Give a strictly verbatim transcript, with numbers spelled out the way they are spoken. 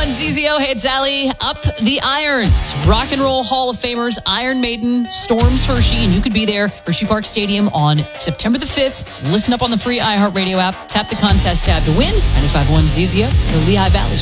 one Z Z O. Hey, it's Allie. Up the Irons. Rock and Roll Hall of Famers, Iron Maiden, Storms Hershey, and you could be there. Hershey Park Stadium on September the fifth. Listen up on the free iHeartRadio app. Tap the contest tab to win. ninety-five point one Z Z O, the Lehigh Valley.